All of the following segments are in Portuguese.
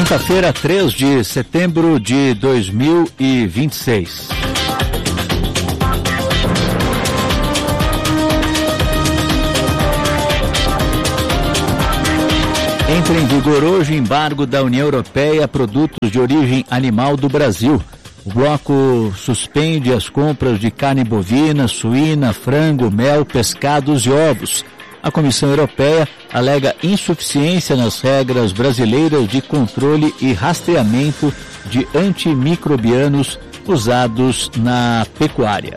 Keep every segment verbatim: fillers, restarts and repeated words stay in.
Quarta-feira, três de setembro de dois mil e vinte e seis. Entra em vigor hoje o embargo da União Europeia a produtos de origem animal do Brasil. O bloco suspende as compras de carne bovina, suína, frango, mel, pescados e ovos. A Comissão Europeia alega insuficiência nas regras brasileiras de controle e rastreamento de antimicrobianos usados na pecuária.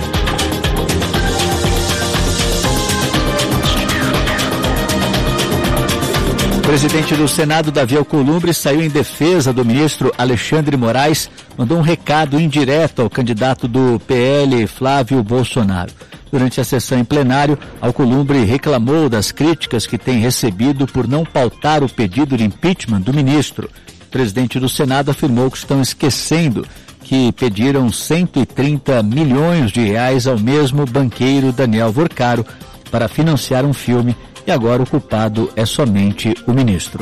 O presidente do Senado, Davi Alcolumbre, saiu em defesa do ministro Alexandre Moraes, mandou um recado indireto ao candidato do P L, Flávio Bolsonaro. Durante a sessão em plenário, Alcolumbre reclamou das críticas que tem recebido por não pautar o pedido de impeachment do ministro. O presidente do Senado afirmou que estão esquecendo que pediram cento e trinta milhões de reais ao mesmo banqueiro Daniel Vorcaro para financiar um filme e agora o culpado é somente o ministro.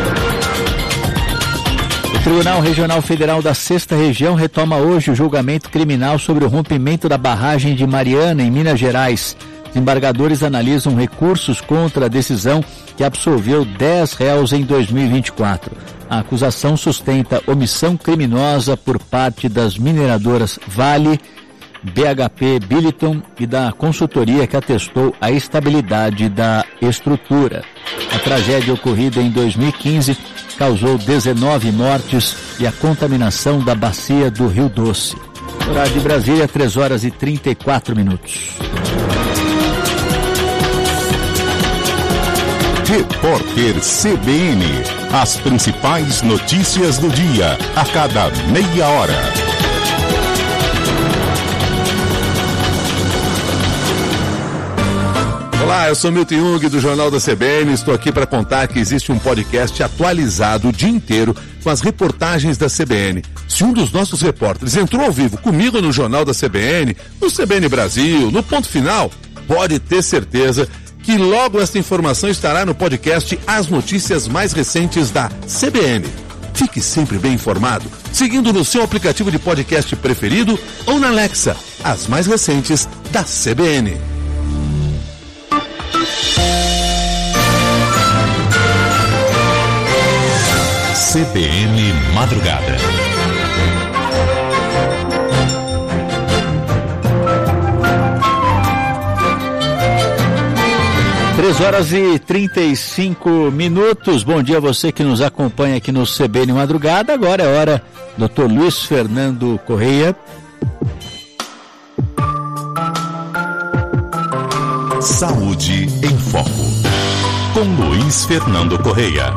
O Tribunal Regional Federal da Sexta Região retoma hoje o julgamento criminal sobre o rompimento da barragem de Mariana, em Minas Gerais. Os embargadores analisam recursos contra a decisão que absolveu dez réus em dois mil e vinte e quatro. A acusação sustenta omissão criminosa por parte das mineradoras Vale, B H P Billiton e da consultoria que atestou a estabilidade da estrutura. A tragédia ocorrida em dois mil e quinze causou dezenove mortes e a contaminação da bacia do Rio Doce. Horário de Brasília, três horas e trinta e quatro minutos. Repórter C B N. As principais notícias do dia, a cada meia hora. Olá, eu sou Milton Jung do Jornal da C B N. Estou aqui para contar que existe um podcast atualizado o dia inteiro com as reportagens da C B N. Se um dos nossos repórteres entrou ao vivo comigo no Jornal da C B N, no C B N Brasil, no Ponto Final, pode ter certeza que logo esta informação estará no podcast As Notícias Mais Recentes da C B N. Fique sempre bem informado, seguindo no seu aplicativo de podcast preferido ou na Alexa, as mais recentes da C B N. C B N Madrugada. três horas e trinta e cinco minutos. Bom dia a você que nos acompanha aqui no C B N Madrugada. Agora é hora, doutor Luiz Fernando Correia. Saúde em Foco, com Luiz Fernando Correia.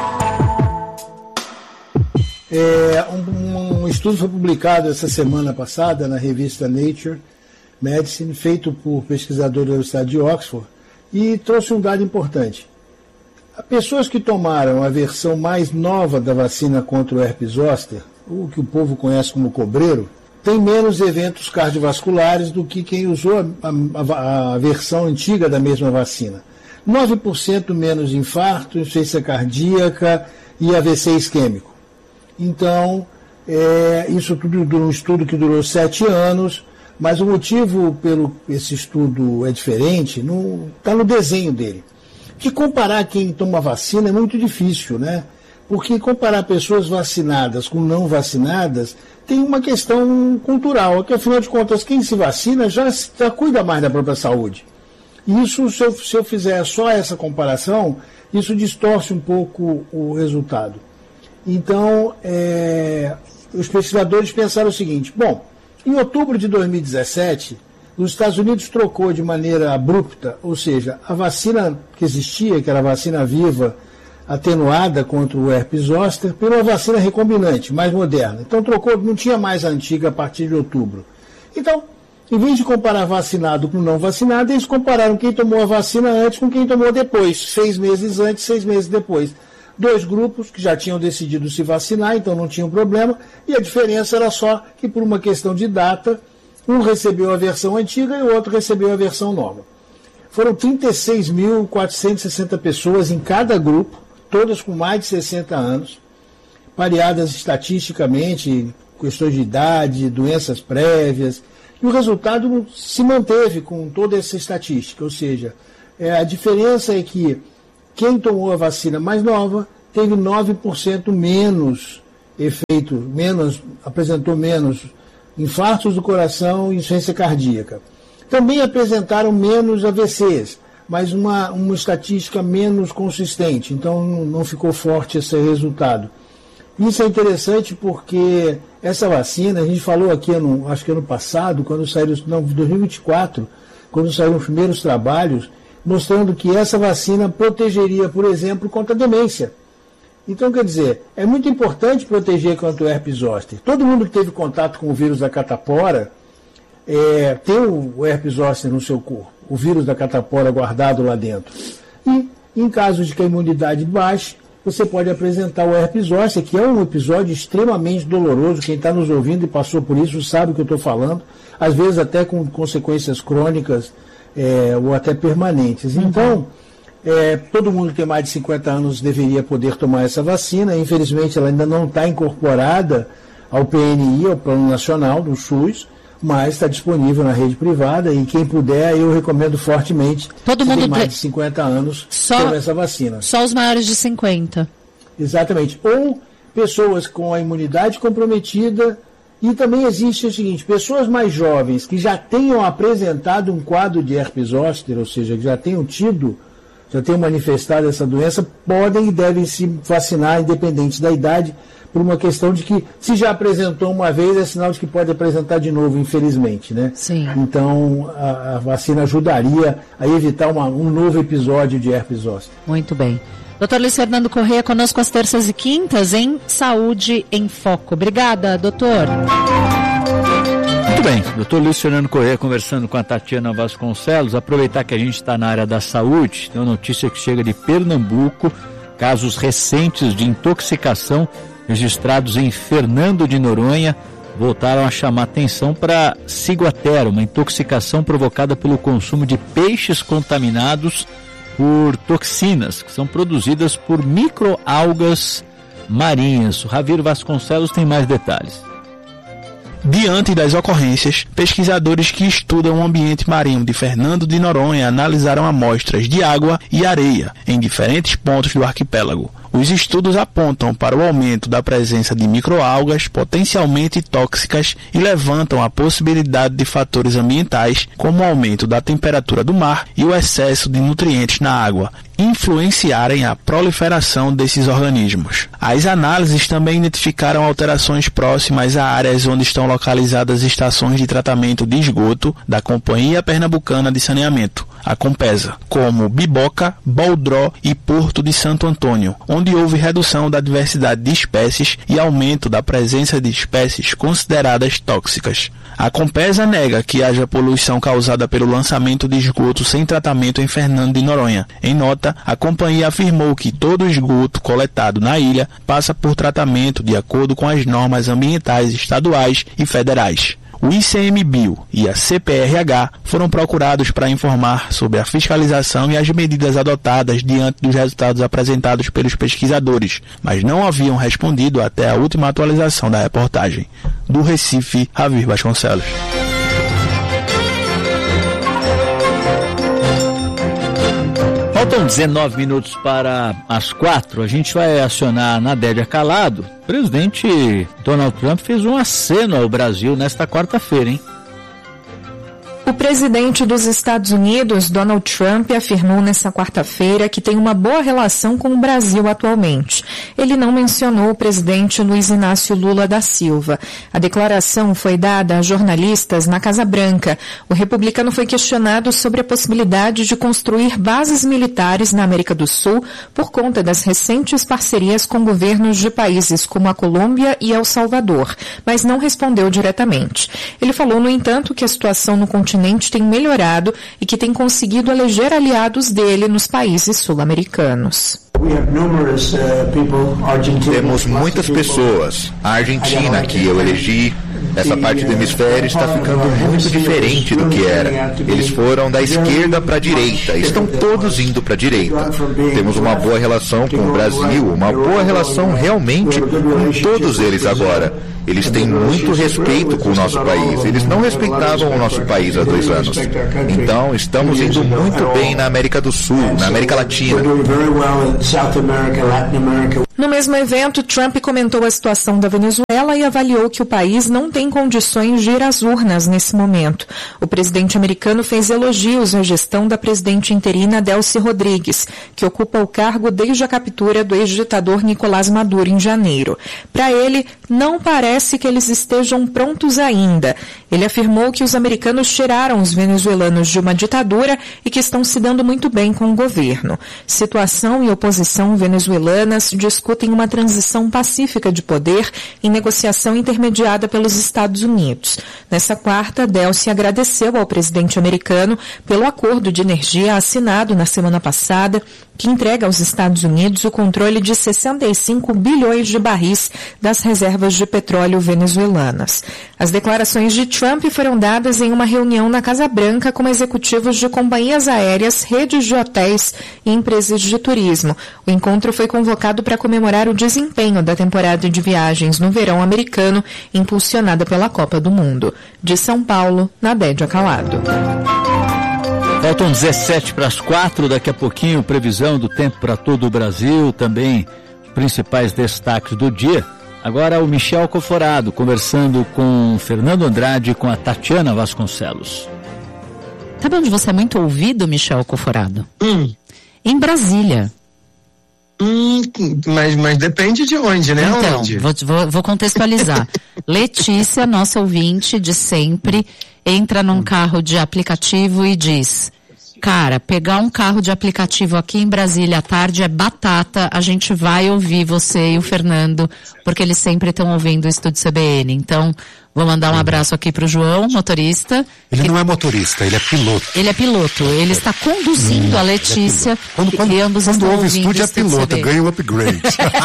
É, um, um estudo foi publicado essa semana passada na revista Nature Medicine, feito por pesquisadores da Universidade de Oxford, e trouxe um dado importante. As pessoas que tomaram a versão mais nova da vacina contra o herpes zoster, o que o povo conhece como cobreiro, têm menos eventos cardiovasculares do que quem usou a, a, a versão antiga da mesma vacina. nove por cento menos infarto, insuficiência cardíaca e A V C isquêmico. Então, é, isso tudo durou um estudo que durou sete anos, mas o motivo pelo esse estudo é diferente, está no desenho dele. Que comparar quem toma vacina é muito difícil, né? Porque comparar pessoas vacinadas com não vacinadas tem uma questão cultural, que afinal de contas quem se vacina já, já cuida mais da própria saúde. Isso, se eu, se eu fizer só essa comparação, isso distorce um pouco o resultado. Então, é, os pesquisadores pensaram o seguinte: bom, em outubro de dois mil e dezessete, os Estados Unidos trocou de maneira abrupta, ou seja, a vacina que existia, que era a vacina viva atenuada contra o herpes zoster, por uma vacina recombinante, mais moderna. Então trocou, não tinha mais a antiga a partir de outubro. Então, em vez de comparar vacinado com não vacinado, eles compararam quem tomou a vacina antes com quem tomou depois, seis meses antes, seis meses depois. Dois grupos que já tinham decidido se vacinar, então não tinham problema, e a diferença era só que por uma questão de data, um recebeu a versão antiga e o outro recebeu a versão nova. Foram trinta e seis mil quatrocentas e sessenta pessoas em cada grupo, todas com mais de sessenta anos, pareadas estatisticamente, questões de idade, doenças prévias, e o resultado se manteve com toda essa estatística, ou seja, é, a diferença é que quem tomou a vacina mais nova teve nove por cento menos efeito, menos, apresentou menos infartos do coração e insuficiência cardíaca. Também apresentaram menos A V Cs, mas uma, uma estatística menos consistente, então não ficou forte esse resultado. Isso é interessante porque essa vacina, a gente falou aqui, no, acho que ano passado, quando saíram, não, dois mil e vinte e quatro, quando saíram os primeiros trabalhos, mostrando que essa vacina protegeria, por exemplo, contra a demência. Então, quer dizer, é muito importante proteger contra o herpes zoster. Todo mundo que teve contato com o vírus da catapora é, tem o herpes zoster no seu corpo, o vírus da catapora guardado lá dentro. E, em caso de que a imunidade baixe, você pode apresentar o herpes zoster, que é um episódio extremamente doloroso. Quem está nos ouvindo e passou por isso sabe o que eu estou falando, às vezes até com consequências crônicas é, ou até permanentes. Então, é, todo mundo que tem mais de cinquenta anos deveria poder tomar essa vacina. Infelizmente, ela ainda não está incorporada ao P N I, ao Plano Nacional do SUS, mas está disponível na rede privada e quem puder, eu recomendo fortemente todo mundo tem mais de... de cinquenta anos só, tomar essa vacina. Só os maiores de cinquenta. Exatamente. Ou pessoas com a imunidade comprometida. E também existe o seguinte, pessoas mais jovens que já tenham apresentado um quadro de herpes zoster, ou seja, que já tenham tido, já tenham manifestado essa doença, podem e devem se vacinar independente da idade, por uma questão de que, se já apresentou uma vez, é sinal de que pode apresentar de novo, infelizmente, né? Sim. Então, a, a vacina ajudaria a evitar uma, um novo episódio de herpes zoster. Muito bem. doutor Luiz Fernando Corrêa conosco às terças e quintas em Saúde em Foco. Obrigada, doutor. Muito bem, doutor Luiz Fernando Corrêa conversando com a Tatiana Vasconcelos. Aproveitar que a gente está na área da saúde, tem uma notícia que chega de Pernambuco, casos recentes de intoxicação registrados em Fernando de Noronha voltaram a chamar atenção para ciguatera, uma intoxicação provocada pelo consumo de peixes contaminados por toxinas, que são produzidas por microalgas marinhas. O Javier Vasconcelos tem mais detalhes. Diante das ocorrências, pesquisadores que estudam o ambiente marinho de Fernando de Noronha analisaram amostras de água e areia em diferentes pontos do arquipélago. Os estudos apontam para o aumento da presença de microalgas potencialmente tóxicas e levantam a possibilidade de fatores ambientais, como o aumento da temperatura do mar e o excesso de nutrientes na água, influenciarem a proliferação desses organismos. As análises também identificaram alterações próximas a áreas onde estão localizadas estações de tratamento de esgoto da Companhia Pernambucana de Saneamento, a Compesa, como Biboca, Boldró e Porto de Santo Antônio, onde houve redução da diversidade de espécies e aumento da presença de espécies consideradas tóxicas. A Compesa nega que haja poluição causada pelo lançamento de esgoto sem tratamento em Fernando de Noronha. Em nota, a companhia afirmou que todo o esgoto coletado na ilha passa por tratamento de acordo com as normas ambientais estaduais e federais. O ICMBio e a C P R H foram procurados para informar sobre a fiscalização e as medidas adotadas diante dos resultados apresentados pelos pesquisadores, mas não haviam respondido até a última atualização da reportagem. Do Recife, Javier Vasconcelos. Faltam dezenove minutos para as quatro. A gente vai acionar Nadélia Calado. O presidente Donald Trump fez um aceno ao Brasil nesta quarta-feira, hein? O presidente dos Estados Unidos, Donald Trump, afirmou nesta quarta-feira que tem uma boa relação com o Brasil atualmente. Ele não mencionou o presidente Luiz Inácio Lula da Silva. A declaração foi dada a jornalistas na Casa Branca. O republicano foi questionado sobre a possibilidade de construir bases militares na América do Sul por conta das recentes parcerias com governos de países como a Colômbia e El Salvador, mas não respondeu diretamente. Ele falou, no entanto, que a situação no continente tem melhorado e que tem conseguido eleger aliados dele nos países sul-americanos. Temos muitas pessoas. A Argentina, que eu elegi, essa parte do hemisfério está ficando muito diferente do que era. Eles foram da esquerda para a direita, estão todos indo para a direita. Temos uma boa relação com o Brasil, uma boa relação realmente com todos eles agora. Eles têm muito respeito com o nosso país. Eles não respeitavam o nosso país há dois anos. Então, estamos indo muito bem na América do Sul, na América Latina. No mesmo evento, Trump comentou a situação da Venezuela e avaliou que o país não tem condições de ir às urnas nesse momento. O presidente americano fez elogios à gestão da presidente interina Delcy Rodrigues, que ocupa o cargo desde a captura do ex-ditador Nicolás Maduro em janeiro. Para ele, não parece que eles estejam prontos ainda. Ele afirmou que os americanos tiraram os venezuelanos de uma ditadura e que estão se dando muito bem com o governo. Situação e oposição venezuelanas discutem uma transição pacífica de poder em negociação intermediada pelos Estados Unidos. Nessa quarta, Delcy agradeceu ao presidente americano pelo acordo de energia assinado na semana passada, que entrega aos Estados Unidos o controle de sessenta e cinco bilhões de barris das reservas de petróleo venezuelanas. As declarações de Trump foram dadas em uma reunião na Casa Branca com executivos de companhias aéreas, redes de hotéis e empresas de turismo. O encontro foi convocado para comemorar o desempenho da temporada de viagens no verão americano, impulsionada pela Copa do Mundo. De São Paulo, Nadédia Calado. Faltam dezessete para as quatro, daqui a pouquinho, previsão do tempo para todo o Brasil, também os principais destaques do dia. Agora o Michel Coforado, conversando com Fernando Andrade e com a Tatiana Vasconcelos. Sabe onde você é muito ouvido, Michel Coforado? Hum. Em Brasília. Hum, mas, mas depende de onde, né? Então, onde? Vou, vou, vou contextualizar. Letícia, nossa ouvinte de sempre, entra num carro de aplicativo e diz: cara, pegar um carro de aplicativo aqui em Brasília à tarde é batata, a gente vai ouvir você e o Fernando, porque eles sempre estão ouvindo o Estúdio C B N. Então, vou mandar um abraço aqui pro João, motorista. Ele que... não é motorista, ele é piloto. Ele é piloto, ele está conduzindo hum, a Letícia. É quando, quando, e ambos quando estão ouve ouvindo estúdio é piloto, ganha um upgrade.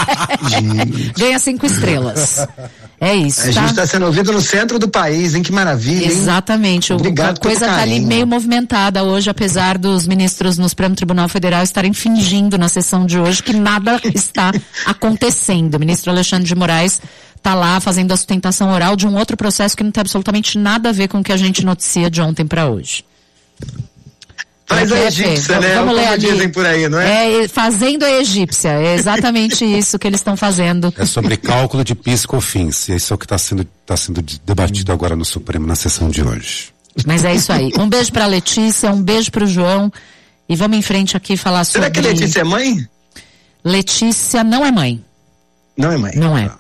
Ganha cinco estrelas. É isso. A tá? gente está sendo ouvido no centro do país, hein? Que maravilha, hein? Exatamente. Obrigado, a coisa está ali meio movimentada hoje, apesar dos ministros no Supremo Tribunal Federal estarem fingindo na sessão de hoje que nada está acontecendo. O ministro Alexandre de Moraes está lá fazendo a sustentação oral de um outro processo que não tem absolutamente nada a ver com o que a gente noticia de ontem para hoje. Faz a egípcia, né? Vamos ler Como ali. Dizem por aí, não é? É, fazendo a egípcia, é exatamente isso que eles estão fazendo. É sobre cálculo de PIS e COFINS, e isso é o que está sendo, tá sendo debatido agora no Supremo, na sessão de hoje. Mas é isso aí. Um beijo para Letícia, um beijo para o João, e vamos em frente aqui falar sobre... Será que Letícia é mãe? Letícia não é mãe. Não é mãe. Não é.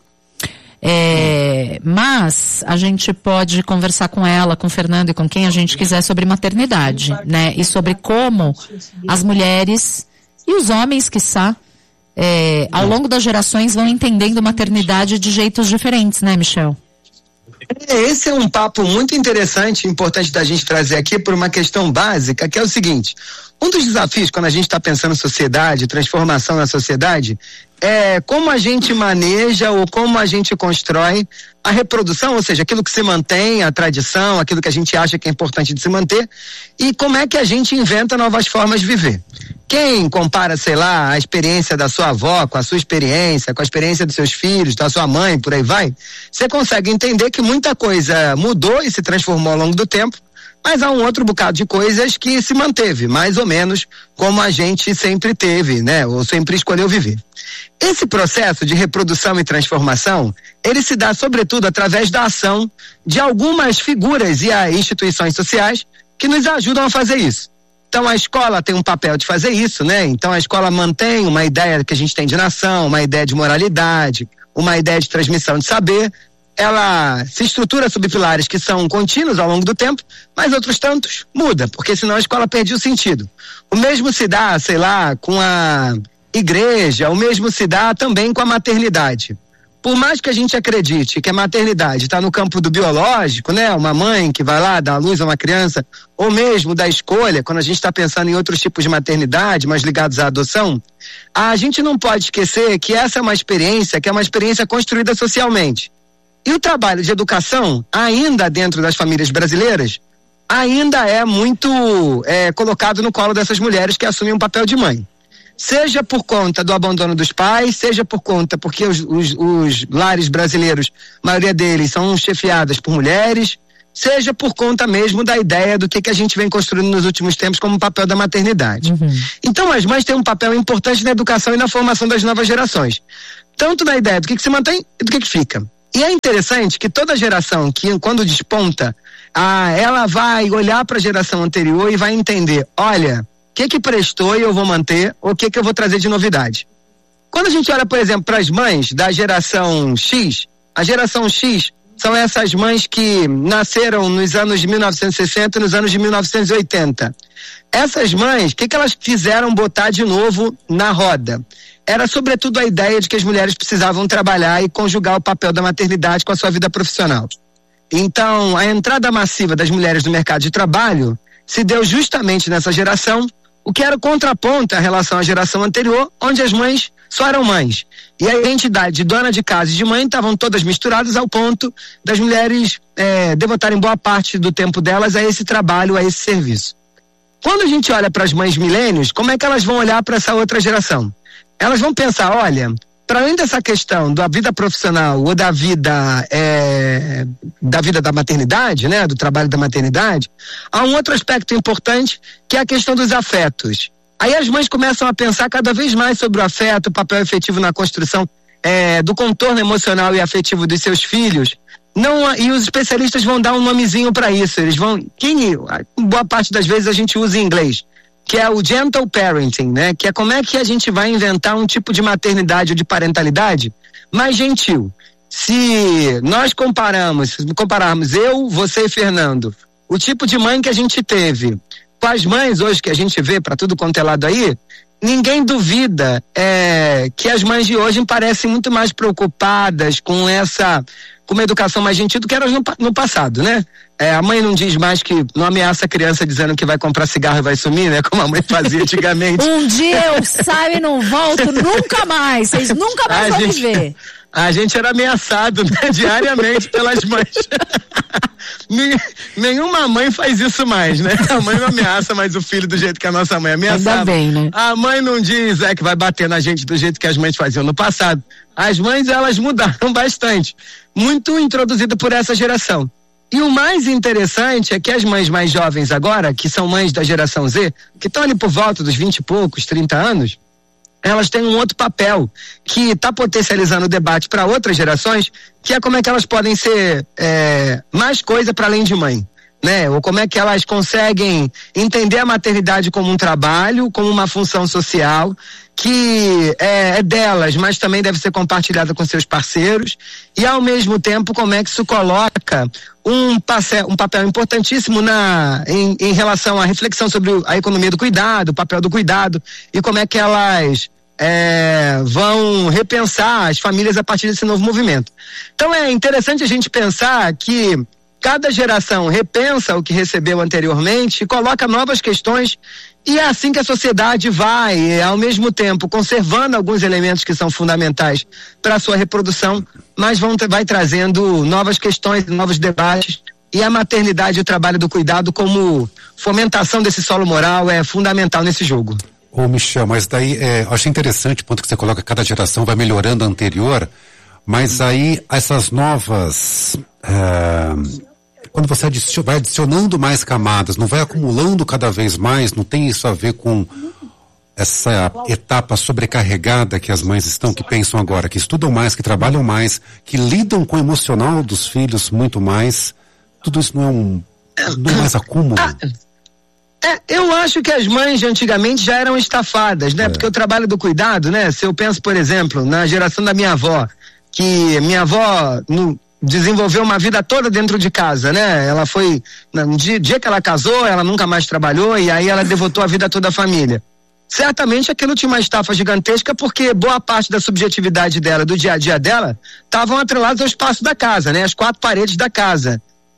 É, mas a gente pode conversar com ela, com o Fernando e com quem a gente quiser sobre maternidade, né? E sobre como as mulheres e os homens, quiçá, é, ao longo das gerações vão entendendo maternidade de jeitos diferentes, né, Michel? Esse é um papo muito interessante e importante da gente trazer aqui por uma questão básica, que é o seguinte: um dos desafios quando a gente está pensando em sociedade, transformação na sociedade, é como a gente maneja ou como a gente constrói a reprodução, ou seja, aquilo que se mantém, a tradição, aquilo que a gente acha que é importante de se manter, e como é que a gente inventa novas formas de viver. Quem compara, sei lá, a experiência da sua avó com a sua experiência, com a experiência dos seus filhos, da sua mãe, por aí vai, você consegue entender que muita coisa mudou e se transformou ao longo do tempo, mas há um outro bocado de coisas que se manteve, mais ou menos como a gente sempre teve, né? Ou sempre escolheu viver. Esse processo de reprodução e transformação, ele se dá sobretudo através da ação de algumas figuras e instituições sociais que nos ajudam a fazer isso. Então a escola tem um papel de fazer isso, né? Então a escola mantém uma ideia que a gente tem de nação, uma ideia de moralidade, uma ideia de transmissão de saber. Ela se estrutura sob pilares que são contínuos ao longo do tempo, mas outros tantos muda, porque senão a escola perde o sentido. O mesmo se dá, sei lá, com a igreja, o mesmo se dá também com a maternidade. Por mais que a gente acredite que a maternidade está no campo do biológico, né? Uma mãe que vai lá dar à luz a uma criança, ou mesmo da escolha, quando a gente está pensando em outros tipos de maternidade, mais ligados à adoção, a gente não pode esquecer que essa é uma experiência, que é uma experiência construída socialmente. E o trabalho de educação, ainda dentro das famílias brasileiras, ainda é muito é, colocado no colo dessas mulheres que assumem um papel de mãe. Seja por conta do abandono dos pais, seja por conta porque os, os, os lares brasileiros, a maioria deles são chefiadas por mulheres, seja por conta mesmo da ideia do que, que a gente vem construindo nos últimos tempos como papel da maternidade. Uhum. Então as mães têm um papel importante na educação e na formação das novas gerações. Tanto na ideia do que, que se mantém e do que, que fica. E é interessante que toda geração que quando desponta, ah, ela vai olhar para a geração anterior e vai entender, olha, o que que prestou e eu vou manter, ou o que que eu vou trazer de novidade. Quando a gente olha, por exemplo, para as mães da geração X, a geração X são essas mães que nasceram nos anos de mil novecentos e sessenta e nos anos de mil novecentos e oitenta. Essas mães, o que que elas quiseram botar de novo na roda? Era sobretudo a ideia de que as mulheres precisavam trabalhar e conjugar o papel da maternidade com a sua vida profissional. Então, a entrada massiva das mulheres no mercado de trabalho se deu justamente nessa geração, o que era o contraponto em relação à geração anterior, onde as mães só eram mães. E a identidade de dona de casa e de mãe estavam todas misturadas ao ponto das mulheres é, devotarem boa parte do tempo delas a esse trabalho, a esse serviço. Quando a gente olha para as mães milênios, como é que elas vão olhar para essa outra geração? Elas vão pensar, olha, para além dessa questão da vida profissional ou da vida é, da vida da maternidade, né, do trabalho da maternidade, há um outro aspecto importante que é a questão dos afetos. Aí as mães começam a pensar cada vez mais sobre o afeto, o papel efetivo na construção é, do contorno emocional e afetivo dos seus filhos. Não, e os especialistas vão dar um nomezinho para isso. Eles vão, quem, boa parte das vezes a gente usa em inglês, que é o gentle parenting, né? Que é como é que a gente vai inventar um tipo de maternidade ou de parentalidade mais gentil. Se nós comparamos, se compararmos eu, você e Fernando, o tipo de mãe que a gente teve com as mães hoje que a gente vê para tudo quanto é lado aí, ninguém duvida é, que as mães de hoje parecem muito mais preocupadas com essa, com uma educação mais gentil do que elas no, no passado, né? É, a mãe não diz mais que, não ameaça a criança dizendo que vai comprar cigarro e vai sumir, né? Como a mãe fazia antigamente. Um dia eu saio e não volto nunca mais, vocês nunca mais a vão gente, me ver. A gente era ameaçado, né? Diariamente pelas mães. Nenhuma mãe faz isso mais, né? A mãe não ameaça mais o filho do jeito que a nossa mãe ameaçava. Ainda bem, né? A mãe não diz é, que vai bater na gente do jeito que as mães faziam no passado. As mães, elas mudaram bastante. Muito introduzido por essa geração. E o mais interessante é que as mães mais jovens agora, que são mães da geração Z, que estão ali por volta dos vinte e poucos, trinta anos, elas têm um outro papel que está potencializando o debate para outras gerações, que é como é que elas podem ser é, mais coisa para além de mãe, né? Ou como é que elas conseguem entender a maternidade como um trabalho, como uma função social, que é, é delas, mas também deve ser compartilhada com seus parceiros, e ao mesmo tempo como é que isso coloca um, passe, um papel importantíssimo na, em, em relação à reflexão sobre a economia do cuidado, o papel do cuidado, e como é que elas é, vão repensar as famílias a partir desse novo movimento. Então é interessante a gente pensar que cada geração repensa o que recebeu anteriormente e coloca novas questões, e é assim que a sociedade vai, ao mesmo tempo, conservando alguns elementos que são fundamentais para a sua reprodução, mas vão, vai trazendo novas questões, novos debates, e a maternidade e o trabalho do cuidado como fomentação desse solo moral é fundamental nesse jogo. Ô Michel, mas daí, é, eu achei interessante o ponto que você coloca, cada geração vai melhorando a anterior, mas aí essas novas... É... Quando você adiciona, vai adicionando mais camadas, não vai acumulando cada vez mais, não tem isso a ver com essa etapa sobrecarregada que as mães estão, que pensam agora, que estudam mais, que trabalham mais, que lidam com o emocional dos filhos muito mais. Tudo isso não é um, não é mais acúmulo? É, eu acho que as mães de antigamente já eram estafadas, né? É. Porque o trabalho do cuidado, né? Se eu penso, por exemplo, na geração da minha avó, que minha avó... No, desenvolveu uma vida toda dentro de casa, né? Ela foi, no dia, dia que ela casou, ela nunca mais trabalhou, e aí ela devotou a vida toda à família. Certamente aquilo tinha uma estafa gigantesca, porque boa parte da subjetividade dela, do dia a dia dela, estavam atrelados ao espaço da casa, né? As quatro paredes da casa.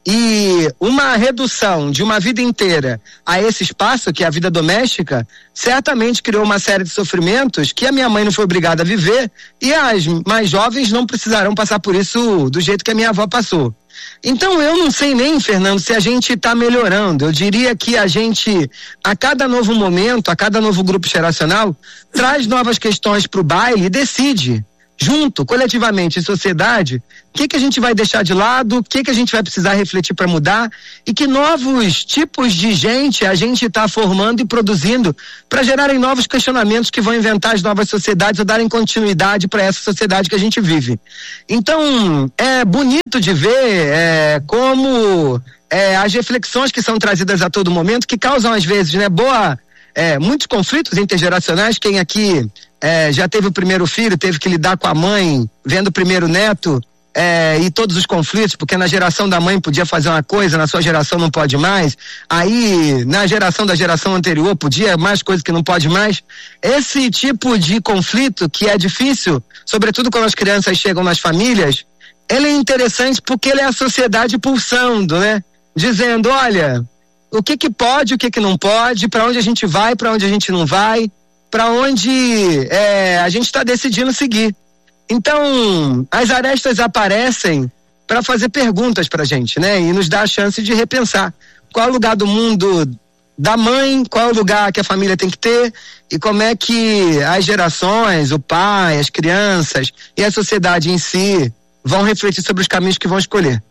e uma redução de uma vida inteira a esse espaço, que é a vida doméstica, certamente criou uma série de sofrimentos que a minha mãe não foi obrigada a viver e as mais jovens não precisarão passar por isso do jeito que a minha avó passou. Então eu não sei nem, Fernando, se a gente está melhorando. Eu diria que a gente, a cada novo momento, a cada novo grupo geracional, traz novas questões para o baile e decide, junto, coletivamente, em sociedade, o que que a gente vai deixar de lado, o que que a gente vai precisar refletir para mudar e que novos tipos de gente a gente está formando e produzindo para gerarem novos questionamentos que vão inventar as novas sociedades ou darem continuidade para essa sociedade que a gente vive. Então, é bonito de ver é, como é, as reflexões que são trazidas a todo momento, que causam às vezes, né, boa, é, muitos conflitos intergeracionais. Quem aqui É, já teve o primeiro filho, teve que lidar com a mãe, vendo o primeiro neto, é, e todos os conflitos, porque na geração da mãe podia fazer uma coisa, na sua geração não pode mais, aí na geração da geração anterior podia mais coisas que não pode mais. Esse tipo de conflito, que é difícil, sobretudo quando as crianças chegam nas famílias, ele é interessante porque ele é a sociedade pulsando, né? Dizendo, olha, o que que pode, o que que não pode, para onde a gente vai, para onde a gente não vai, para onde é, a gente está decidindo seguir. Então, as arestas aparecem para fazer perguntas para a gente, né? E nos dá a chance de repensar qual é o lugar do mundo da mãe, qual é o lugar que a família tem que ter e como é que as gerações, o pai, as crianças e a sociedade em si vão refletir sobre os caminhos que vão escolher.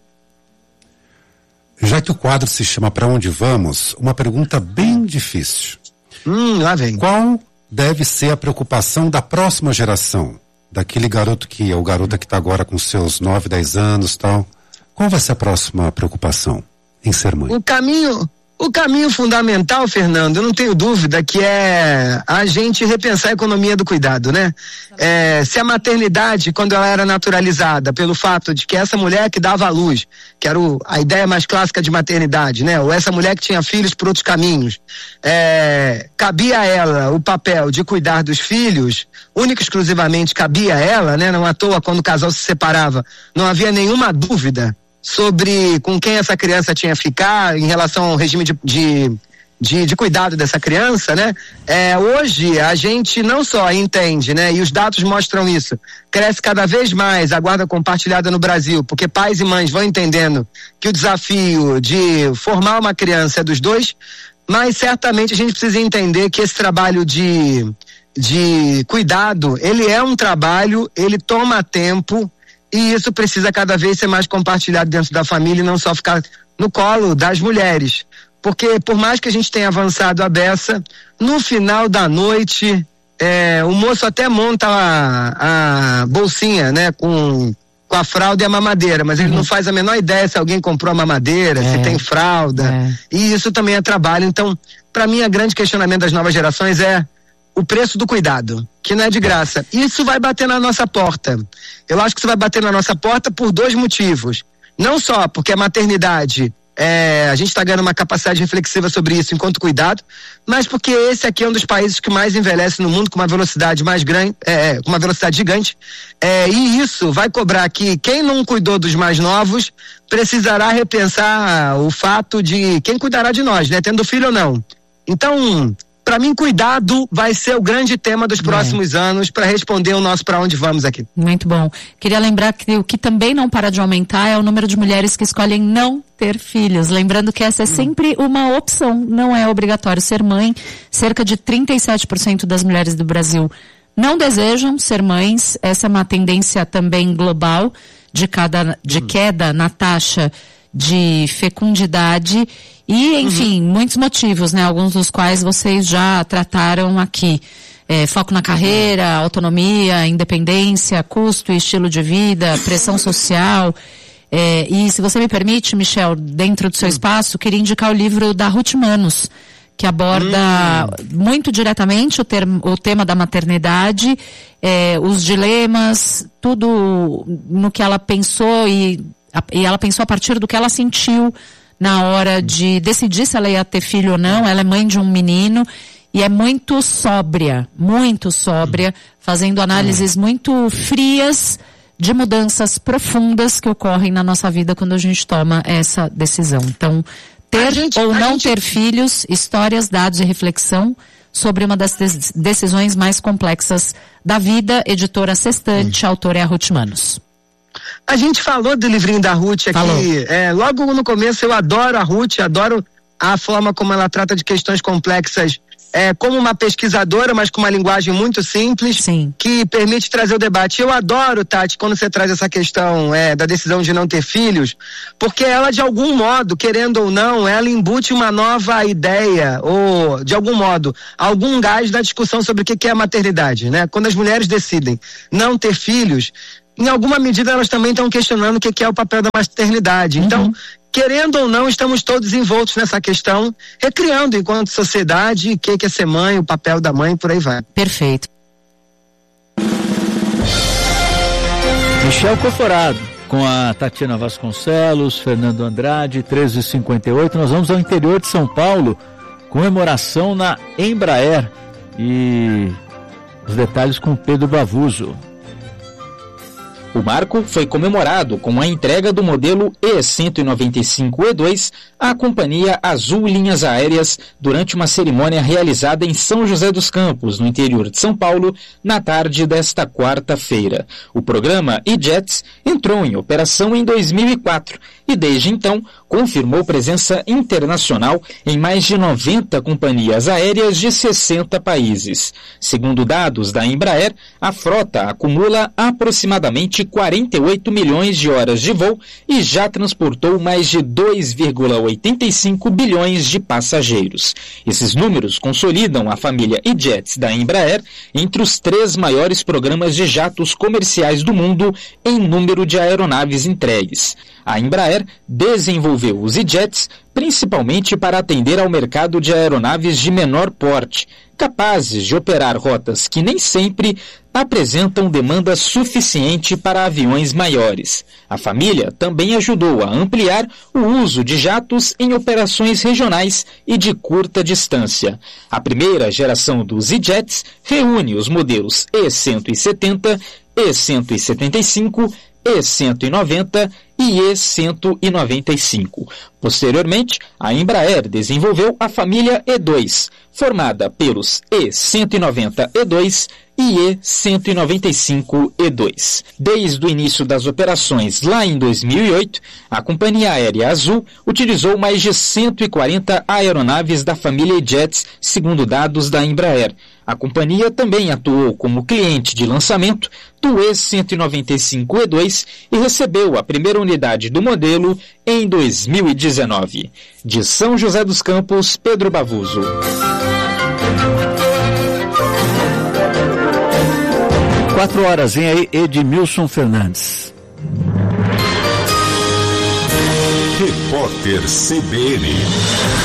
Já que o quadro se chama Pra Onde Vamos, uma pergunta bem difícil. Hum, lá vem. Qual deve ser a preocupação da próxima geração? Daquele garoto que é o garoto que está agora com seus nove, dez anos e tal. Qual vai ser a próxima preocupação em ser mãe? O caminho, o caminho fundamental, Fernando, eu não tenho dúvida, que é a gente repensar a economia do cuidado, né? É, se a maternidade, quando ela era naturalizada pelo fato de que essa mulher que dava à luz, que era o, a ideia mais clássica de maternidade, né? Ou essa mulher que tinha filhos por outros caminhos, é, cabia a ela o papel de cuidar dos filhos, única e exclusivamente cabia a ela, né? Não à toa, quando o casal se separava, não havia nenhuma dúvida sobre com quem essa criança tinha que ficar em relação ao regime de, de, de, de cuidado dessa criança, né? É, hoje a gente não só entende, né? E os dados mostram isso, cresce cada vez mais a guarda compartilhada no Brasil, porque pais e mães vão entendendo que o desafio de formar uma criança é dos dois, mas certamente a gente precisa entender que esse trabalho de, de cuidado, ele é um trabalho, ele toma tempo, e isso precisa cada vez ser mais compartilhado dentro da família e não só ficar no colo das mulheres. Porque por mais que a gente tenha avançado a beça, no final da noite, é, o moço até monta a, a bolsinha, né, com, com a fralda e a mamadeira, mas ele uhum. não faz a menor ideia se alguém comprou a mamadeira, é. se tem fralda. É. E isso também é trabalho. Então, para mim, o grande questionamento das novas gerações é o preço do cuidado, que não é de graça. Isso vai bater na nossa porta. Eu acho que isso vai bater na nossa porta por dois motivos. Não só porque a maternidade, é, a gente está ganhando uma capacidade reflexiva sobre isso enquanto cuidado, mas porque esse aqui é um dos países que mais envelhece no mundo com uma velocidade mais grande, é, com uma velocidade gigante, é, e isso vai cobrar que quem não cuidou dos mais novos precisará repensar o fato de quem cuidará de nós, né? Tendo filho ou não. Então, para mim, cuidado vai ser o grande tema dos próximos é. anos para responder o nosso Pra Onde Vamos aqui. Muito bom. Queria lembrar que o que também não para de aumentar é o número de mulheres que escolhem não ter filhos. Lembrando que essa é sempre uma opção, não é obrigatório ser mãe. Cerca de trinta e sete por cento das mulheres do Brasil não desejam ser mães. Essa é uma tendência também global de, cada, de hum. queda na taxa de fecundidade. E, enfim, uhum. muitos motivos, né? Alguns dos quais vocês já trataram aqui. É, foco na carreira, autonomia, independência, custo e estilo de vida, pressão social. É, e, se você me permite, Michel, dentro do seu uhum. espaço, queria indicar o livro da Ruth Manos, que aborda uhum. muito diretamente o, termo, o tema da maternidade, é, os dilemas, tudo no que ela pensou e, a, e ela pensou a partir do que ela sentiu na hora de decidir se ela ia ter filho ou não. Ela é mãe de um menino e é muito sóbria, muito sóbria, fazendo análises muito frias de mudanças profundas que ocorrem na nossa vida quando a gente toma essa decisão. Então, ter gente, ou não gente... ter filhos, histórias, dados e reflexão sobre uma das decisões mais complexas da vida. Editora Sextante, hum. autora é a Ruth Manos. A gente falou do livrinho da Ruth aqui, é, logo no começo. Eu adoro a Ruth, adoro a forma como ela trata de questões complexas, é, como uma pesquisadora, mas com uma linguagem muito simples, Sim. que permite trazer o debate. Eu adoro, Tati, quando você traz essa questão é, da decisão de não ter filhos, porque ela, de algum modo, querendo ou não, ela embute uma nova ideia, ou, de algum modo, algum gás da discussão sobre o que é a maternidade, né? Quando as mulheres decidem não ter filhos, em alguma medida elas também estão questionando o que é o papel da maternidade. Uhum. Então, querendo ou não, estamos todos envoltos nessa questão, recriando enquanto sociedade o que é ser mãe, o papel da mãe, por aí vai. Perfeito. Michel Coforado, com a Tatiana Vasconcelos, Fernando Andrade, treze e cinquenta e oito. Nós vamos ao interior de São Paulo, comemoração na Embraer. E os detalhes com Pedro Bavuso. O marco foi comemorado com a entrega do modelo E cento e noventa e cinco E dois à Companhia Azul Linhas Aéreas durante uma cerimônia realizada em São José dos Campos, no interior de São Paulo, na tarde desta quarta-feira. O programa E-Jets entrou em operação em dois mil e quatro e, desde então, confirmou presença internacional em mais de noventa companhias aéreas de sessenta países. Segundo dados da Embraer, a frota acumula aproximadamente quarenta e oito milhões de horas de voo e já transportou mais de dois vírgula oitenta e cinco bilhões de passageiros. Esses números consolidam a família E-Jets da Embraer entre os três maiores programas de jatos comerciais do mundo em número de aeronaves entregues. A Embraer desenvolveu os E-Jets principalmente para atender ao mercado de aeronaves de menor porte, capazes de operar rotas que nem sempre apresentam demanda suficiente para aviões maiores. A família também ajudou a ampliar o uso de jatos em operações regionais e de curta distância. A primeira geração dos E-Jets reúne os modelos E cento e setenta, E cento e setenta e cinco, E cento e noventa e E cento e noventa e cinco. Posteriormente, a Embraer desenvolveu a família E dois, formada pelos E cento e noventa E dois e E cento e noventa e cinco E dois. Desde o início das operações lá em dois mil e oito, a Companhia Aérea Azul utilizou mais de cento e quarenta aeronaves da família E-Jets, segundo dados da Embraer. A companhia também atuou como cliente de lançamento do E cento e noventa e cinco E dois e recebeu a primeira unidade do modelo em dois mil e dezenove. De São José dos Campos, Pedro Bavuso. Quatro horas, vem aí Edmilson Fernandes. Repórter C B N.